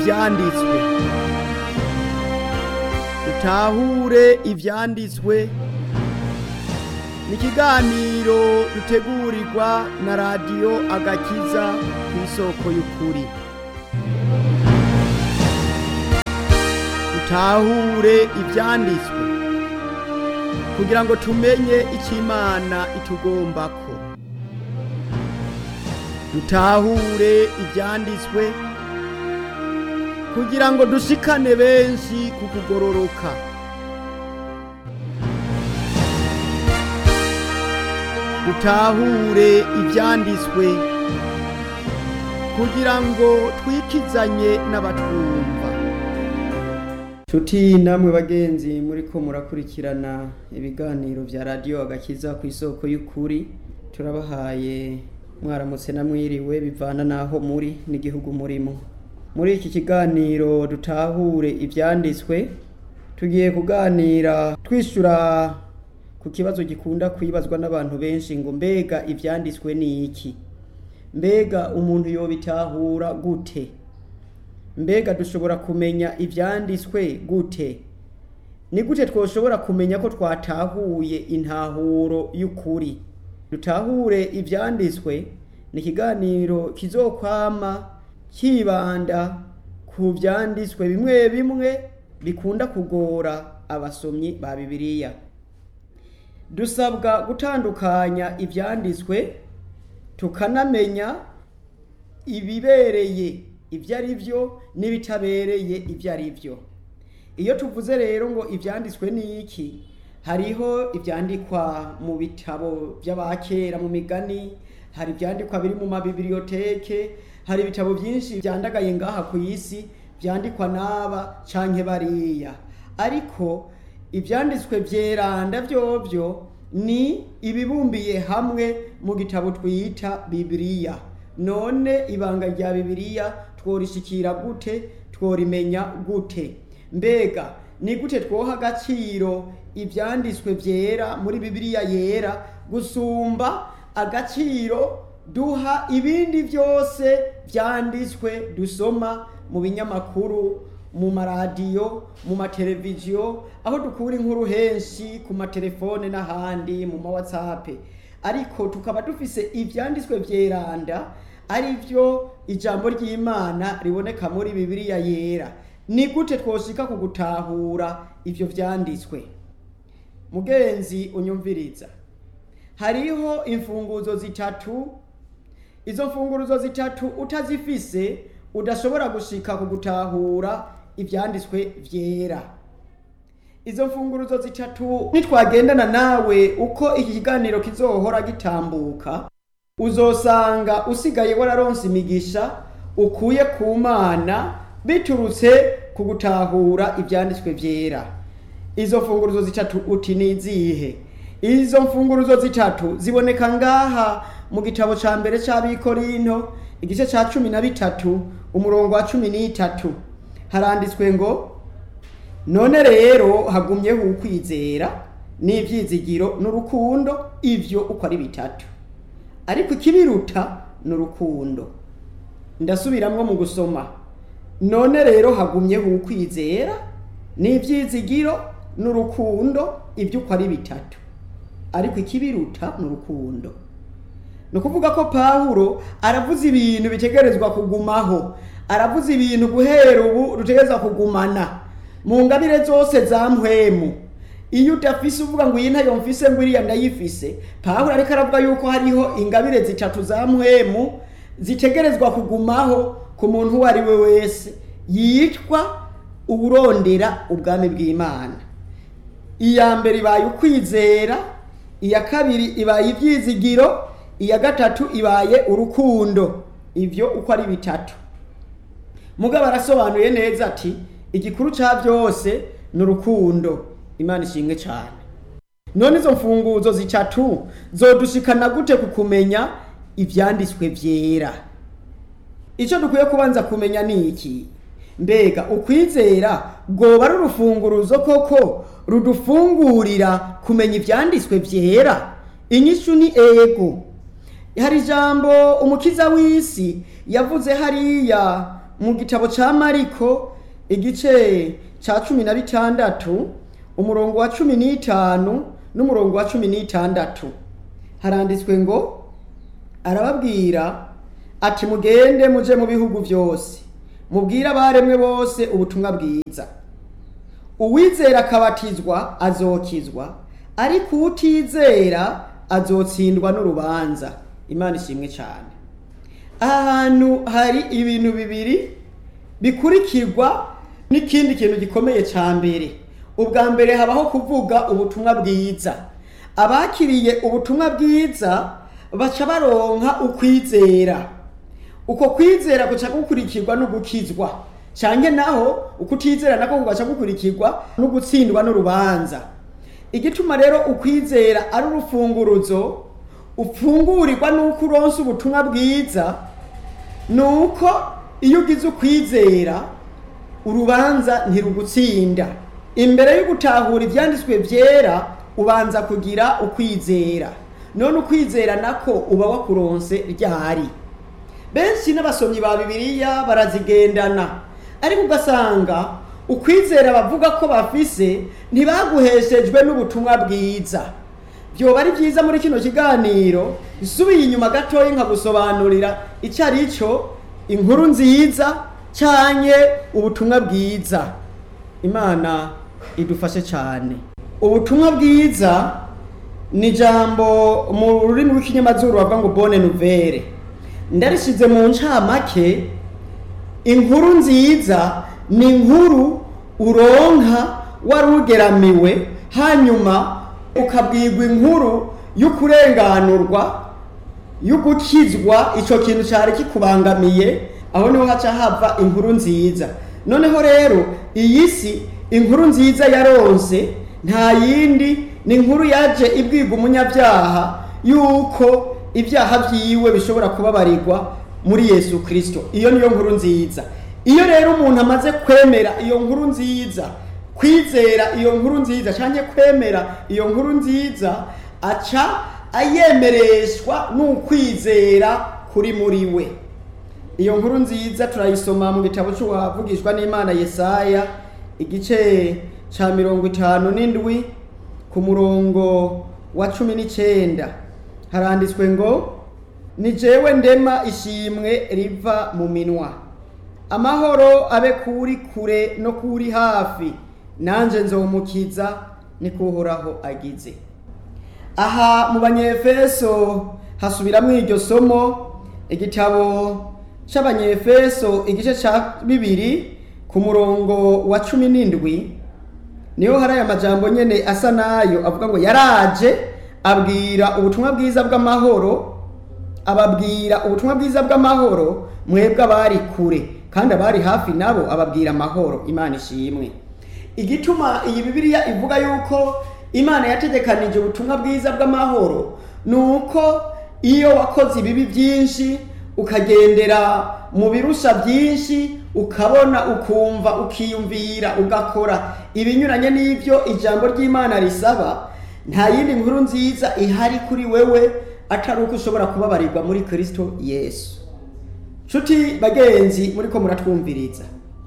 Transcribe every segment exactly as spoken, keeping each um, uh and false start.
ivyanditswe. Dutahure ivyanditswe ni ikiganiro dutegurirwa na radiyo Agakiza kw'isoko y'ukuri. Dutahure ivyanditswe kugira ngo tumenye icyo Imana itugombako. Dutahure ivyanditswe kugira ngo dushikane benshi ku kugororoka. Dutahure ivyanditswe kugira ngo twikizanye n'abatwumva. Tuti namwe bagenzi muriko murakurikirana ibiganiro vya radiyo Agakiza kw'isoko y'ukuri, turabahaye mwaramutse na mwiriwe bivana naho muri n'igihugu murimo. Muri iki kiganiro dutahure ivyanditswe tugiye kuganira twishura ku kibazo gikunda kwibazwa n'abantu benshi ngo mbega ivyanditswe ni iki? Mbega umuntu yobitahura gute? Mbega dushobora kumenya ivyanditswe gute? Ni gute twoshobora kumenya ko twatahuye intahuro y'ukuri? Dutahure ivyanditswe ni ikiganiro kizokwama kibanda ku vyanditswe bimwe bimwe bikunda kugora abasomyi ba Bibiliya. Dusabwa gutandukanya ivyanditswe tukanamenya ibibereye ivyo ari vyo n'ibitabereye ivyo ari vyo. Iyo tuvuze rero ngo ivyanditswe ni iki, hariho ivyandikwa mu bitabo vy'abakera mu migani, hari ivyandikwa biri mu mabiblioteke, hari ibitabo vyinshi vyandagaye ngaha ku isi vyandikwa n'aba canke bariya. Ariko ivyanditswe vyeranda vyovyo ni ibibumbiye hamwe mu gitabo twita Bibiliya. None ibanga rya Bibiliya tworishikira gute? Tworimenya gute? Mbega ni gute twoha agaciro ivyanditswe vyera muri Bibiliya yera gusumba agaciro duha ibindi vyose vyanditswe dusoma mu binyamakuru, mu maradiyo, mu mateleviziyo, aho dukura inkuru henshi ku matelefone n'ahandi mu ma WhatsApp. Ariko tukaba dufise ivyanditswe vyeranda ari vyo ijambo ry'Imana riboneka muri Bibiliya yera. Ni gute twoshika ku gutahura ivyo vyanditswe? Mugenzi unyumviriza, hariho imfunguzo zitatu. Izo mfunguruzo zitatu utazifise udashobora gushika ku gutahura ivyanditswe vyera. Izo mfunguruzo zitatu nitwagendana nawe uko iki kiganiro kizohora gitambuka, uzosanga usigaye wararonse imigisha ukuye ku Mana biturutse ku gutahura ivyanditswe vyera. Izo mfunguruzo zitatu uti nizihe? Izo mfunguruzo zitatu ziboneka ngaha mu gitabo ca mbere c'Abikorinto igice ca cumi na bitatu umurongo wa cumi n'itatu. Haranditswe ngo none rero hagumyeho ukwizera n'ivyizigiro n'urukundo, ivyo uko ari bitatu, ariko ikibiruta n'urukundo. Ndasubiramwo mu gusoma, none rero hagumyeho ukwizera n'ivyizigiro n'urukundo, ivyo uko ari bitatu, ariko ikibiruta n'urukundo. No kuvuga ko Pawulo aravuze ibintu bitegerezwa kugumaho, aravuze ibintu guhera ubu rutegerezwa kugumana mu ngabire zose za mpwemu. Iyo udafise uvuga ngo iyi ntayo mfise ngo iriya ndayifise, Pawulo ariko aravuga yuko hariho ingabire zitatu za mpwemu zitegerezwa kugumaho ku muntu uwo ari we wese yitwa uburondera ubwami bw'Imana. Iya mbere ibaye ukwizera, iya kabiri ibaye ivyizigiro, iya gatatu ibaye urukundo. Ivyo uko ari bitatu. Mugabo arasobanuye neza ati igikuru ca byose n'urukundo. Imana ishimwe cyane. None izo mfunguzo zitatu zodushikana gute kukumenya ivyanditswe vyera? Ico dukwiye kubanza kumenya ni iki? Mbega ukwizera goba ari urufunguruzo koko rudufungurira kumenya ivyanditswe vyera? Inyishu ni ego. Hari ijambo umukiza w'isi yavuze hariya mu gitabo ca Mariko igice ca cumi na bitandatu umurongo wa cumi n'itanu n'umurongo wa cumi n'itandatu haranditswe ngo arababwira ati mugende muje mu bihugu byose mubwire abaremwe bose ubutumwa bwiza. Uwizera akabatizwa azokizwa, ariko utizera azotsindwa n'urubanza. Imana ishimwe cyane. Ahantu hari ibintu bibiri bikurikirwa n'ikindi kintu gikomeye cya mbere. Ubwa mbere habaho kuvuga ubutumwa bwiza. Abakiriye ubutumwa bwiza baca baronka ukwizera. Uko kwizera guca gukurikirwa no gukizwa, canke naho ukutizera nako kugaca gukurikirwa no gutsindwa n'urubanza. Igituma rero ukwizera ari urufunguruzo ufungurirwa nuko uronse ubutumwa bwiza, nuko iyo ugize ukwizera urubanza ntirugutsinda. Imbere yo gutahura ivyanditswe vyera ubanza kugira ukwizera, none ukwizera nako uba wakuronse ryari. Benshi n'abasomyi ba Bibiliya barazigendana, ariko ugasanga ukwizera bavuga ko bafise ntibaguheshejwe n'ubutumwa bwiza. Byoba ari byiza muri kino kiganiro isubiye inyuma gatoyi nkagusobanurira icyo ari cyo inkuru nziza cyanye ubutumwa bwiza. Imana idufashe cyane. Ubutumwa bwiza ni jambo mu rurimi rw'ikinyamazuru bavuga ngo bonne nouvelle. Ndarishize mu ncamake, inkuru nziza ni inkuru uronka warugeramiwe hanyuma ukabwirwa inkuru y'ukurenganurwa y'ugukizwa ico kintu cyari kikubangamiye, aho niho haca hava inkuru nziza. Noneho rero iyi si inkuru nziza yaronse nta yindi ni inkuru yaje ibwirwa umunyabyaha yuko ibyaha byiwe bishobora kubabarirwa muri Yesu Kristo. Iyo niyo nkuru nziza. Iyo rero umuntu amaze kwemera iyo nkuru nziza, kwizera iyo nkuru nziza cyane kwemera iyo nkuru nziza, aca ayemereshwa n'ukwizera kuri muri we. Iyo nkuru nziza turayisoma mu gitabo cy'uwavugishwa n'Imana Yesaya igice ca mirongo itanu n'indwi ku murongo wa cumi n'icenda. Haranditswe ngo ni jewe ndema ishimwe riva mu minwa, amahoro abe kuri kure no kuri hafi, nanje nzomukiza niko Uhoraho agize. Aha mu Banyefeso hasubiramwo iryo somo, igitabo c'Abanyefeso igice ca bibiri ku murongo wa cumi n'indwi, niho hari aya majambo nyene asa nayo avuga ngo yaraje abwira ubutumwa bwiza bw'amahoro, ababwira ubutumwa bwiza bw'amahoro mwebwe abari kure, kandi abari hafi nabo ababwira amahoro. Imana ishimwe. Igituma iyi Bibiliya ivuga yuko Imana yategekanije ubutumwa bwiza bw'amahoro nuko iyo wakoze ibibi byinshi ukagendera mu birusha byinshi, ukabona ukumva ukiyumvira ugakora ibinyuranye n'ibyo ijambo ry'Imana risaba, nta yindi nkuru nziza ihari kuri wewe atari uko ushobora kubabarirwa muri Kristo Yesu. Nshuti bagenzi muriko muratwumviriza,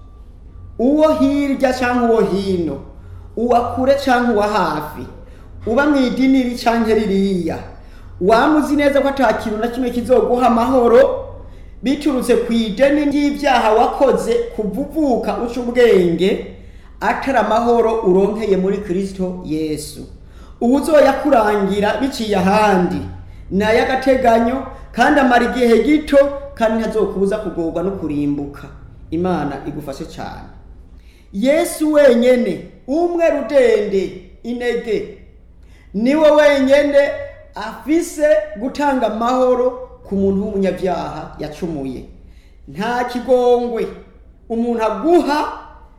uwo hirya cyangwa uwo hino, uwa kure cyangwa uwa hafi, uba mu idini canke ririya, wamuzi neza ko ata kintu na kimwe kizoguha amahoro biturutse ku ideni ry'ibyaha wakoze kuvuvuka uca ubwenge, atari amahoro uronkeye muri Kristo Yesu. Uwuzoyakurangira biciye ahandi na y'agateganyo, kandi amara igihe gito, kandi ntazokubuza kugorwa no kurimbuka. Imana igufashe cyane. Yesu wenyene umwe rudende inege niwe wenyene afise gutanga amahoro ku muntu w'umunyabyaha yacumuye. Nta kigongwe umuntu aguha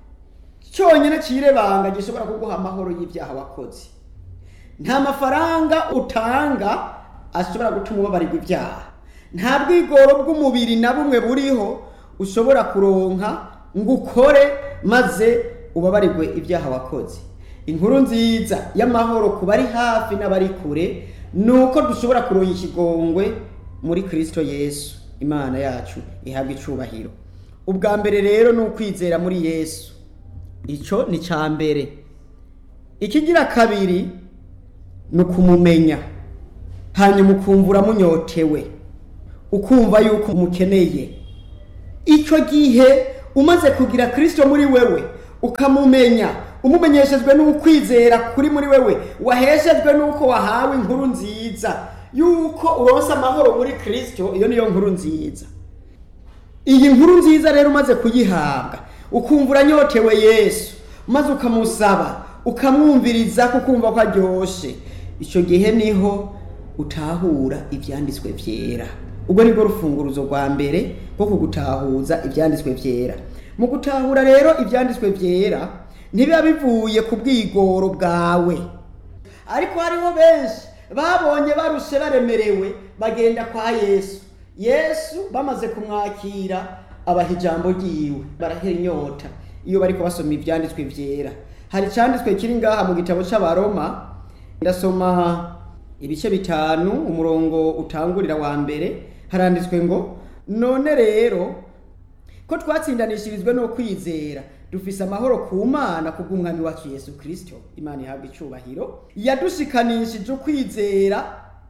cyonyine cirebanga gishobora kuguha amahoro y'ibyaha wakoze. Nta mafaranga utanga ashobora gutuma ubabarirwa ibyaha. Nta bwigoro bw'umubiri na bumwe buriho ushobora kuronka ngo ukore maze ubabarirwe ibyaha wakoze. Inkuru nziza y'amahoro ku bari hafi n'abari kure nuko dushobora kuronka ikigongwe muri Kristo Yesu. Imana yacu ihabwa icubahiro. ubwa mbere rero ni ukwizera muri Yesu, icyo ni cya mbere. Ikigira kabiri ni ukumumenya, hanyuma ukumva uramunyotewe, ukumva yuko umukeneye. Icyo gihe umaze kugira Kristo muri wewe, ukamumenya, umumenyeshejwe n'ukwizera kuri muri wewe, waheshejwe n'uko wahawe inkuru nziza yuko uronse amahoro muri Kristo. Iyo niyo nkuru nziza. Iyi nkuru nziza rero umaze kuyihabwa, ukumva uranyotewe Yesu, maze ukamusaba, ukamwumviriza, kukumva ko aryoshe. Icyo gihe niho utahura ibyanditswe byera. Ubwo nibwo rufunguruzo rwa mbere rwo kugutahuza ibyanditswe byera. Mu gutahura rero ibyanditswe byera ntibiba bivuye ku bwigoro bwawe, ariko hariho benshi babonye barushe baremerewe, bagenda kwa Yesu. Yesu bamaze kumwakira abaha ijambo ryiwe, barahera inyota iyo bariko basoma ibyanditswe byera. Hari cyanditswe kiri ngaha mu gitabo cy'Abaroma, ndasoma ibice bitanu umurongo utangurira wa mbere. Haranditswe ngo, none rero ko twatsindanishirizwe no kwizera, dufise amahoro ku Mana kubw'umwami wacu Yesu Kristo. Imana ihabwa icubahiro. Yadushikanishije ukwizera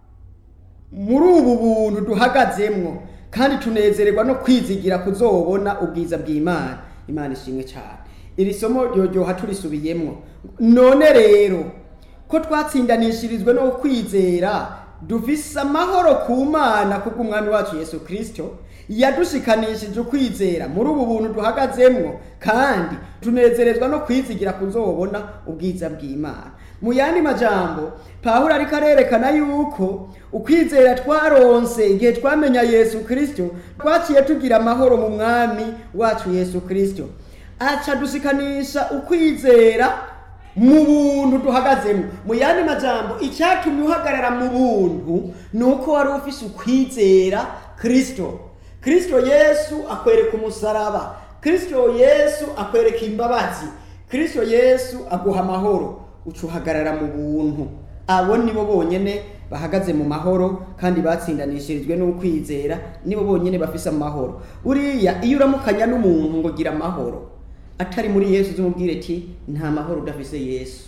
muri ubu buntu duhagazemwo, kandi tunezererwa no kwizigira kuzobona ubwiza bw'Imana. Imana ishimwe cyane. Iri somo ryoryoha turisubiyemwo. None rero ko twatsindanishirizwe no kwizera, dufise amahoro ku Mana kubw'umwami wacu Yesu Kristo. Yadushikanishije ukwizera muri ubu buntu duhagazemwo, kandi tunezerezwa no kwizigira kuzobona ubwiza bw'Imana. Mu yandi majambo, Pawulo ariko arerekana yuko ukwizera twaronse igihe twamenya Yesu Kristo, twaciye tugira amahoro mu mwami wacu Yesu Kristo. Aca dushikanisha ukwizera mu buntu duhagazemo. Mu yandi majambo, icyatumye uhagarara mu buntu nuko wari ufise ukwizera Kristo. Kristo Yesu akwereka umusaraba, Kristo Yesu akwereka imbabazi, Kristo Yesu aguha amahoro, ucuhagarara mu buntu. Abo nibo bonyene bahagaze mu mahoro, kandi batsindanishirijwe n'ukwizera, nibo bonyene bafise amahoro. Uriya iyo uramukanya n'umuntu ngo gira amahoro atari muri Yesu, uzumubwire ati nta mahoro udafise Yesu.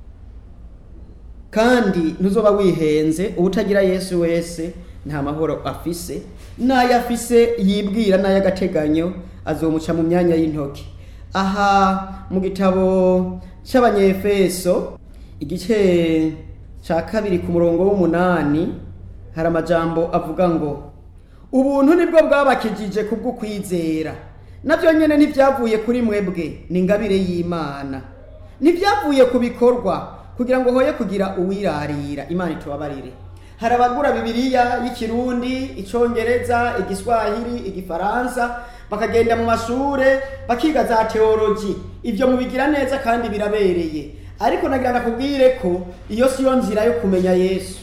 Kandi ntuzoba wihenze, ubutagira Yesu wese nta mahoro afise. Nayo afise yibwira nayo agateganyo azomuca mu myanya y'intoki. Aha mu gitabo cy'Abanyefeso igice ca kabiri ku murongo w'umunani hari amajambo avuga ngo, ubuntu nibwo bwabakijije kubwo kwizera, navyo nyene ntivyavuye kuri mwebwe, ni ingabire y'Imana, ntivyavuye ku bikorwa kugira ngo hoye kugira uwirarira. Imana itubabarire. Hari abagura Bibiliya y'Ikirundi, Icongereza, Igiswahili, Igifaransa, bakagenda mu mashure bakiga za teoloji. Ivyo mubigira neza kandi birabereye, ariko nagira nakubwire ko iyo siyo nzira yo kumenya Yesu.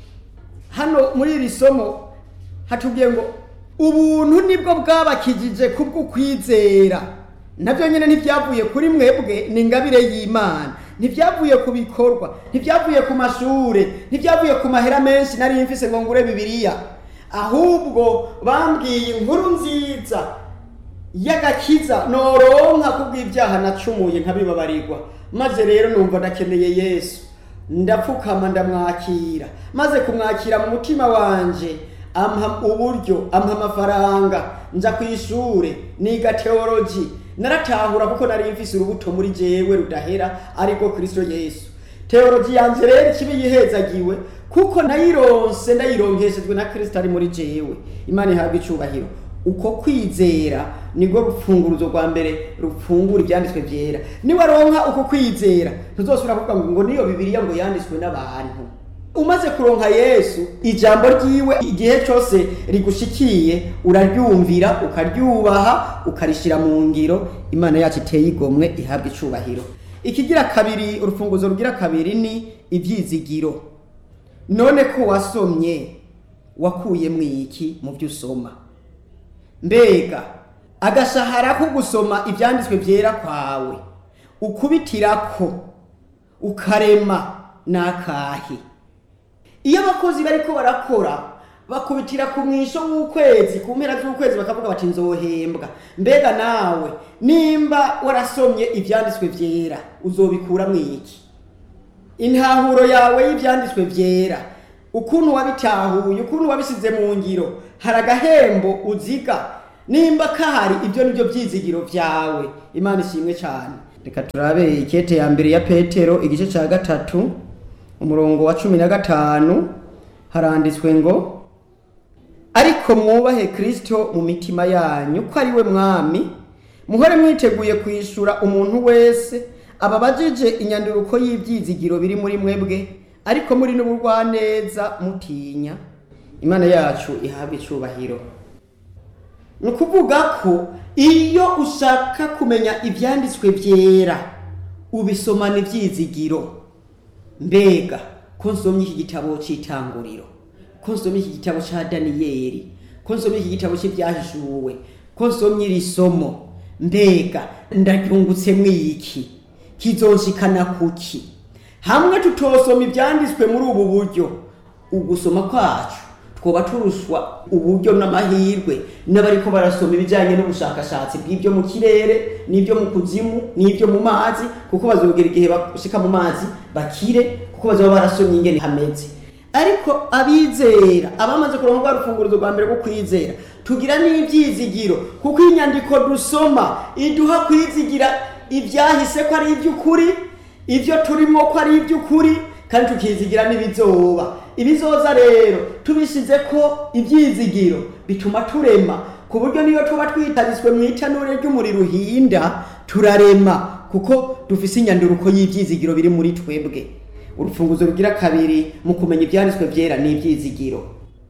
Hano muri iri somo hatubwiye ngo ubuntu nibwo bwabakijije kubwo kwizera, navyo nyene ntivyavuye kuri mwebwe, ni ingabire y'Imana, ntivyavuye ku bikorwa, ntivyavuye ku mashure, ntivyavuye ku mahera menshi nari mfise ngo ngure Bibiliya, ahubwo bambwiye inkuru nziza y'agakiza noronka kubw'ibyaha nacumuye nkabibabarirwa. Maze rero numva ndakeneye Yesu, ndapfukama ndamwakira. Maze kumwakira mu mutima wanje, ampa uburyo, ampa amafaranga, nja kw'ishure niga teoloji. Naratahura kuko nari mfise urubuto muri jewe rudahera, ariko Kristo Yesu. Teoloji yanje rero kibi yihezagiwe kuko nayironse, ndayironkeshejwe na Kristo ari muri jewe. Imana ihabwa icubahiro. Uko kwizera nibwo rufunguruzo rwa mbere rufungura ibyanditswe byera. Ni waronka uko kwizera, ntuzosubira kuvuga ngo niyo Bibiliya ngo yanditswe n'abantu. Umaze kuronka Yesu, ijambo ryiwe igihe cyose rigushikiye uraryumvira, ukaryubaha, ukarishira mu ngiro. Imana yacu iteye igomwe, ihabwa icubahiro. Ikigira kabiri, urufunguzo rugira kabiri ni ivyizigiro. None ko wasomye, wakuye mwiki mu byo usoma? Mbega agashahara ko gusoma ibyanditswe byera kwawe ukubitirako ukarema nakahe? Iyo abakozi bariko barakora bakubitira ku mwisho w'ukwezi, ku mpera z'ukwezi bakavuga bati nzohembwa. Mbega nawe nimba warasomye ivyanditswe vyera uzobikura mwiki? Intahuro yawe y'ivyanditswe vyera, ukuntu wabitahuye, ukuntu wabisize mu ngiro, hari agahembo uziga. Nimba kahari, ibyo nibyo vyizigiro vyawe. Imana ishimwe cyane. Reka turabe ikete ya mbere ya Petero igice ca gatatu umurongo wa cumi na gatanu. Haranditswe ngo, ariko mwubahe Kristo mu mitima yanyu ko ari we mwami, muhore mwiteguye kwishura umuntu wese ababajije inyanduruko y'ivyizigiro biri muri mwebwe, ariko muri n'ubugwaneza mutinya. Imana yacu ihabwe icubahiro. Nukuvuga ko iyo ushaka kumenya ivyanditswe vyera ubisomana ivyizigiro. Mbega ko nsomye iki gitabo c'itanguriro, ko nsomye iki gitabo ca Daniyeli, ko nsomye iki gitabo c'ivyahishuwe, ko nsomye iri somo, mbega ndaryungutse mwiki? Kizonshikana kuki? Hamwe tutosoma ivyanditswe muri ubu buryo, ugusoma kwacu twoba turushwa uburyo n'amahirwe n'abariko barasoma ibijanye n'ubushakashatsi bw'ibyo mu kirere n'ibyo mu kuzimu n'ibyo mu mazi, kuko bazogera igihe bashika mu mazi bakire, kuko bazoba barasomye ingene hameze. Ariko abizera, abamaze kuronka urufunguruzo rwa mbere rwo kwizera, tugira n'ivyizigiro, kuko inyandiko dusoma iduha kwizigira ivyahise ko ari ivy'ukuri, ivyo turimo ko ari ivy'ukuri, kandi tukizigira n'ibizoba. Ibizoza rero tubishize ko ivyizigiro bituma turema, ku buryo niyo tuba twitariswe mu itanure ry'umuriro uhinda turarema, kuko dufise inyanduruko y'ivyizigiro biri muri twebwe. Urufunguzo rugira kabiri mu kumenya ivyanditswe vyera n'ivyizigiro.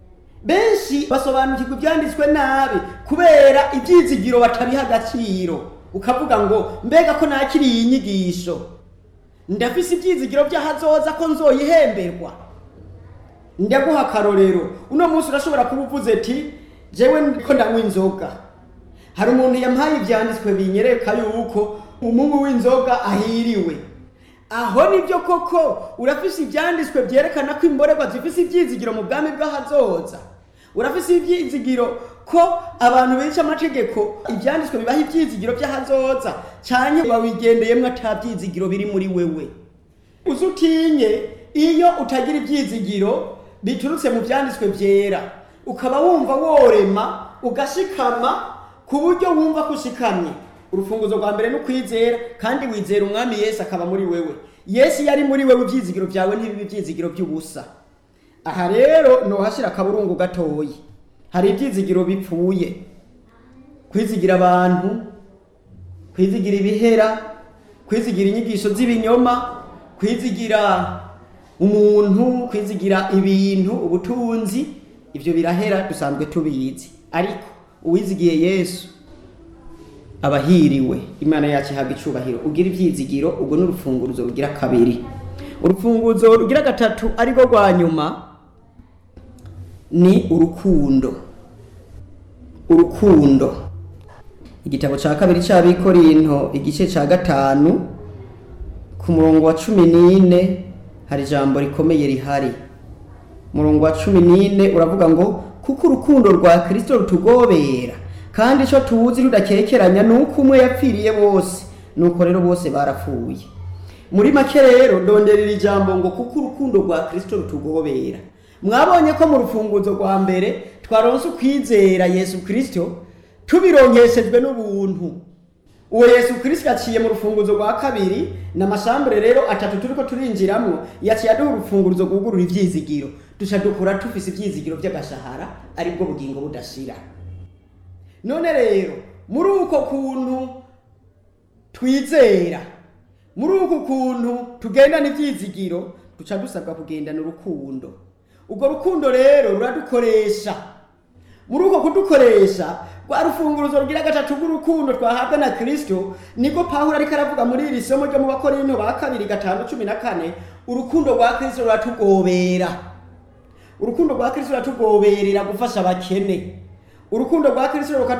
Benshi basobanukirwa ivyanditswe nabi kubera ivyizigiro batabiha agaciro. Ukavuga ngo mbega ko nakiriye inyigisho, ndafise ivyizigiro by'ahazoza ko nzoyihemberwa. Ndaguha akarorero, uno munsi urashobora kubuvuze ati jewe ndiko ndanywa inzoga. Hari umuntu yampaye ivyanditswe binyereka yuko umumu w'inzoga ahiriwe. Aho nibyo koko urafise ivyanditswe byerekana ko imborerwa zifise ivyizigiro mu bwami bw'ahazoza. Urafise ivyizigiro ko abantu bica amategeko ivyanditswe bibaha ivyizigiro by'ahazoza, canke bawigendeyemwe atavyizigiro biri muri wewe. Uzutinye iyo utagira ivyizigiro biturutse mu vyanditswe vyera, ukaba wumva worema ugashikama ku buryo wumva kushikamye. Urufunguzo rwa mbere no kwizera, kandi wizera umwami Yesu akaba muri wewe. Yesu yari muri wewe, ivyizigiro vyawe ntibibe ivyizigiro by'ubusa. Aha rero no hashira akaburungu gatoyi. Hari ivyizigiro bipfuye: kwizigira abantu, kwizigira ibihera, kwizigira inyigisho z'ibinyoma, kwizigira umuntu, kwizigira ibintu, ubutunzi. Ivyo birahera, dusanzwe tubizi. Ariko uwizigiye Yesu abahiriwe. Imana yacu ihabwa icubahiro. Ugira ivyizigiro, ubwo n'urufunguruzo rugira kabiri. Urufunguzo rugira gatatu ariko rwa nyuma ni urukundo. Urukundo. Igitabo ca kabiri c'Abikorinto igice ca gatanu ku murongo wa cumi n'ine hari ijambo rikomeye rihari. Murongo wa cumi n'ine uravuga ngo, kuko urukundo rwa Kristo rutugobera, kandi ico tuzi rudakekeranya nuko umwe yapfiriye bose, nuko rero bose barapfuye. Muri make rero ndonderera ijambo ngo kuko urukundo rwa Kristo rutugobera. Mwabonye ko mu rufunguzo rwa mbere twaronse ukwizera Yesu Kristo tubironkeshejwe n'ubuntu. Uwo Yesu Kristo yaciye mu rufunguzo rwa kabiri, n'amashambure rero atatu turiko turinjiramwo, yaciye aduha urufunguzo rwugurura ivyizigiro. Duca dukura tufise ivyizigiro vy'agashahara, aribwo bugingo budashira. None rero muri uko kuntu twizera, muri uko kuntu tugendana ivyizigiro, duca dusabwa kugendana urukundo. Ubwo rukundo rero ruradukoresha. Muri uko kudukoresha, rwa rufunguruzo rugira gatatu rw'urukundo twahabwa na Kristo, niko Pawulo ariko aravuga muri iri somo ryo mu Bakorinto ba kabiri gatanu cumi na kane. Urukundo rwa Kristo ruratugobera. Urukundo rwa Kristo ruratugoberera gufasha abakene. Urukundo rwa Kristo